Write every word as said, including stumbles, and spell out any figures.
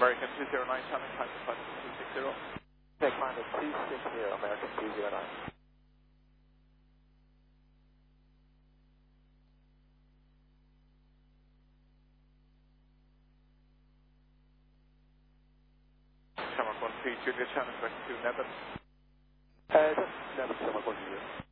American two zero nine, challenge time to flight two six zero. Okay, climb at two six zero, American two zero nine. Shamrock one three, Julia, challenge back to Nevin. Uh, that's Nevin, Shamrock one zero.